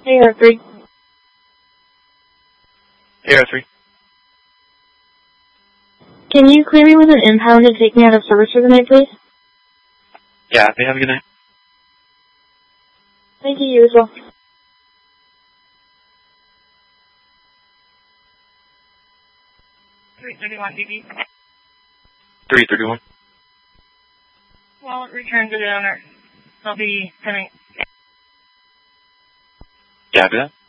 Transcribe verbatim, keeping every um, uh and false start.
A R three. A R three. Can you clear me with an impound and take me out of service for the night, please? Yeah, they have a good night. Thank you, you as well. three thirty-one D B. three thirty-one. Wallet returned to the owner. They'll be coming. Yeah, do that.